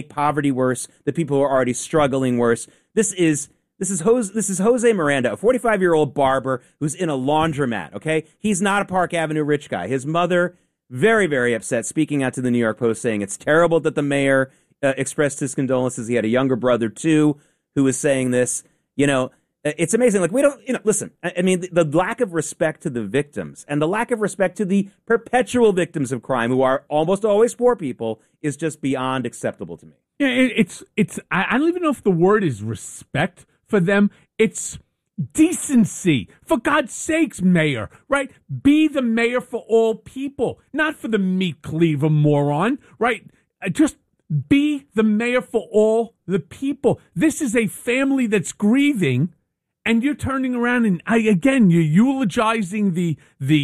poverty worse, the people who are already struggling worse. This is Jose Miranda, a 45-year-old barber who's in a laundromat, okay? He's not a Park Avenue rich guy. His mother, very, very upset, speaking out to the New York Post, saying it's terrible that the mayor expressed his condolences. He had a younger brother, too, who was saying this. It's amazing. Like, we don't, listen, I mean, the lack of respect to the victims and the lack of respect to the perpetual victims of crime, who are almost always poor people, is just beyond acceptable to me. Yeah, I don't even know if the word is respect for them. It's decency. For God's sakes, mayor, right? Be the mayor for all people, not for the meat cleaver moron, right? Just be the mayor for all the people. This is a family that's grieving. And you're turning around and you're eulogizing the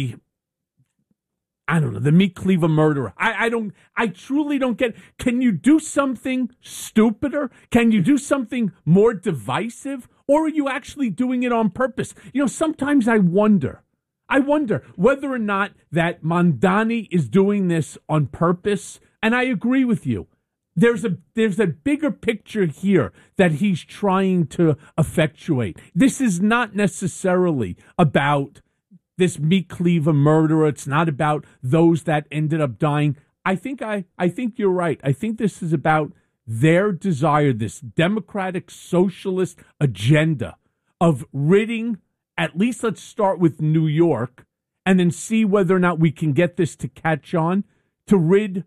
meat cleaver murderer. I truly don't get. Can you do something stupider? Can you do something more divisive? Or are you actually doing it on purpose? Sometimes I wonder whether or not that Mamdani is doing this on purpose. And I agree with you. There's a bigger picture here that he's trying to effectuate. This is not necessarily about this meat cleaver murderer. It's not about those that ended up dying. I think you're right. I think this is about their desire, this democratic socialist agenda of ridding, at least let's start with New York, and then see whether or not we can get this to catch on, to rid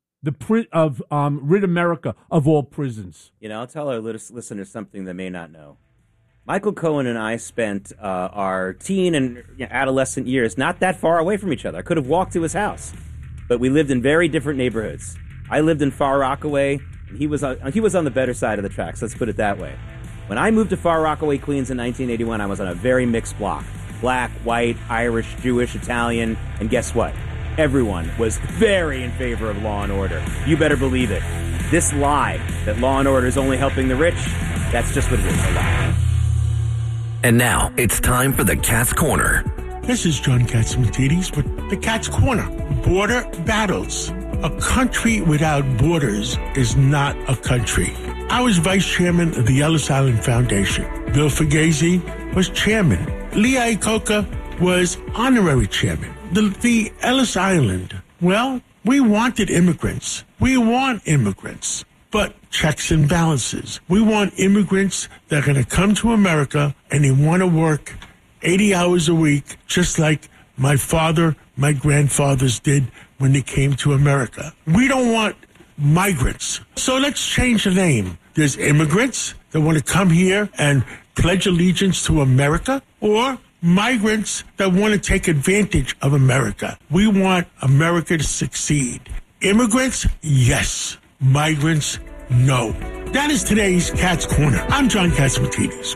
America of all prisons. I'll tell our listeners something they may not know. Michael Cohen and I spent our teen and adolescent years not that far away from each other. I could have walked to his house, but we lived in very different neighborhoods. I lived in Far Rockaway, and he was on the better side of the tracks. Let's put it that way. When I moved to Far Rockaway, Queens in 1981, I was on a very mixed block: black, white, Irish, Jewish, Italian, and guess what? Everyone was very in favor of law and order. You better believe it. This lie that law and order is only helping the rich, that's just what it is, a lie. And now it's time for the Cat's Corner. This is John Catsimatidis with the Cat's Corner. Border battles. A country without borders is not a country. I was vice chairman of the Ellis Island Foundation. Bill Fugazy was chairman. Lee Iacocca was honorary chairman. The Ellis Island, well, we wanted immigrants. We want immigrants, but checks and balances. We want immigrants that are going to come to America and they want to work 80 hours a week, just like my father, my grandfathers did when they came to America. We don't want migrants. So let's change the name. There's immigrants that want to come here and pledge allegiance to America, or migrants that want to take advantage of America. We want America to succeed. Immigrants, yes. Migrants, no. That is today's Cat's Corner. I'm John Catsimatidis.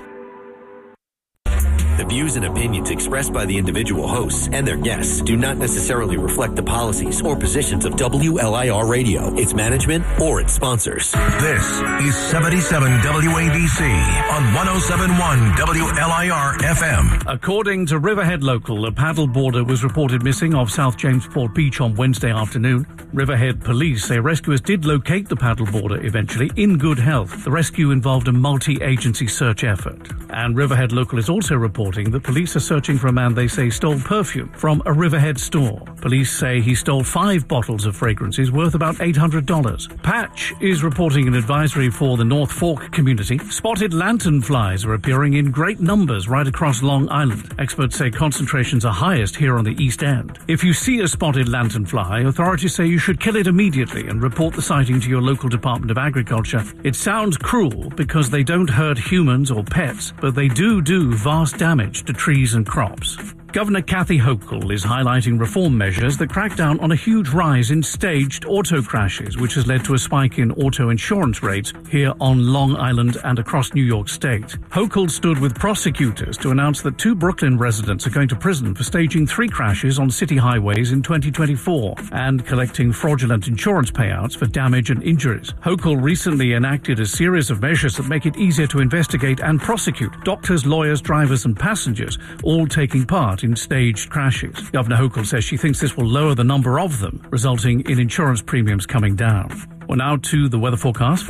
The views and opinions expressed by the individual hosts and their guests do not necessarily reflect the policies or positions of WLIR Radio, its management, or its sponsors. This is 77 WABC on 107.1 WLIR FM. According to Riverhead Local, a paddle boarder was reported missing off South Jamesport Beach on Wednesday afternoon. Riverhead police say rescuers did locate the paddle boarder eventually in good health. The rescue involved a multi-agency search effort. And Riverhead Local is also reporting that police are searching for a man they say stole perfume from a Riverhead store. Police say he stole 5 bottles of fragrances worth about $800. Patch is reporting an advisory for the North Fork community. Spotted lanternflies are appearing in great numbers right across Long Island. Experts say concentrations are highest here on the East End. If you see a spotted lanternfly, authorities say you should kill it immediately and report the sighting to your local Department of Agriculture. It sounds cruel because they don't hurt humans or pets, but they do vast damage to trees and crops. Governor Kathy Hochul is highlighting reform measures that crack down on a huge rise in staged auto crashes, which has led to a spike in auto insurance rates here on Long Island and across New York State. Hochul stood with prosecutors to announce that 2 Brooklyn residents are going to prison for staging 3 crashes on city highways in 2024 and collecting fraudulent insurance payouts for damage and injuries. Hochul recently enacted a series of measures that make it easier to investigate and prosecute doctors, lawyers, drivers and passengers, all taking part in staged crashes. Governor Hochul says she thinks this will lower the number of them, resulting in insurance premiums coming down. Well, now to the weather forecast.